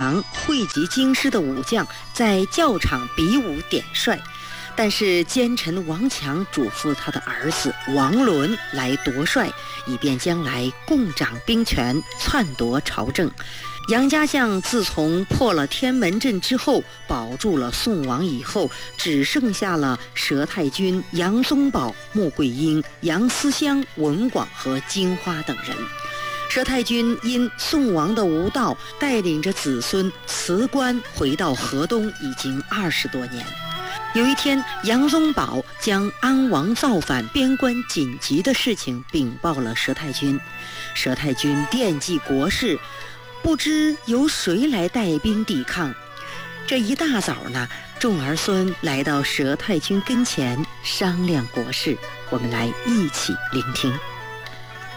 强汇集京师的武将，在教场比武点帅。但是奸臣王强嘱咐他的儿子王伦来夺帅，以便将来共掌兵权，篡夺朝政。杨家将自从破了天门阵之后，保住了宋王以后，只剩下了佘太君、杨宗保、穆桂英、杨思襄、文广和金花等人。佘太君因宋王的无道，带领着子孙辞官回到河东已经20多年。有一天，杨宗保将安王造反边关紧急的事情禀报了佘太君。佘太君惦记国事，不知由谁来带兵抵抗。这一大早呢，众儿孙来到佘太君跟前商量国事，我们来一起聆听。